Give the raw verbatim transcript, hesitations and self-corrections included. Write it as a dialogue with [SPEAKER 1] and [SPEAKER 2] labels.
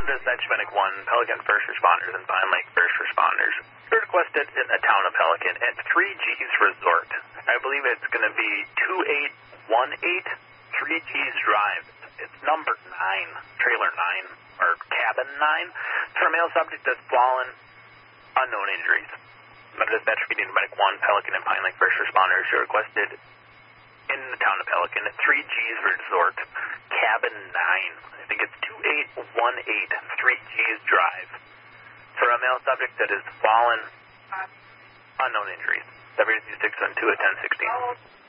[SPEAKER 1] Dispatch Medic one, Pelican first responders and Pine Lake first responders. You're requested in the town of Pelican at three G's Resort. I believe it's going to be two eight one eight three G's Drive. It's number nine, trailer nine, or cabin nine. For a male subject that's fallen, unknown injuries. Dispatch Medic one, Pelican and Pine Lake first responders. You're requested in the town of Pelican at three G's Resort, cabin nine. I think it's two eight one eight three G's Drive. For a male subject that has fallen, unknown injuries. W six one two at ten sixteen.